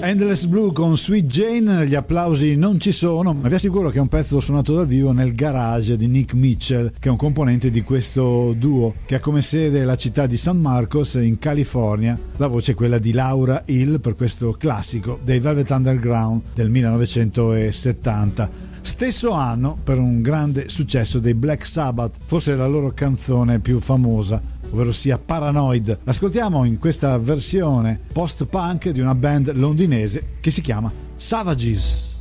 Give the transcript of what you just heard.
Endless Blue con Sweet Jane, gli applausi non ci sono, ma vi assicuro che è un pezzo suonato dal vivo nel garage di Nick Mitchell, che è un componente di questo duo che ha come sede la città di San Marcos in California. La voce è quella di Laura Hill per questo classico dei Velvet Underground del 1970. Stesso anno per un grande successo dei Black Sabbath, forse la loro canzone più famosa, ovvero sia Paranoid. L'ascoltiamo in questa versione post-punk di una band londinese che si chiama Savages.